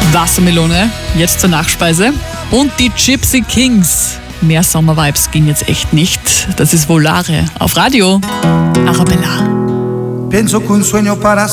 Wassermelone, jetzt zur Nachspeise. Und die Gypsy Kings. Mehr Sommervibes ging jetzt echt nicht. Das ist Volare auf Radio Arabella. Pienso que un sueño para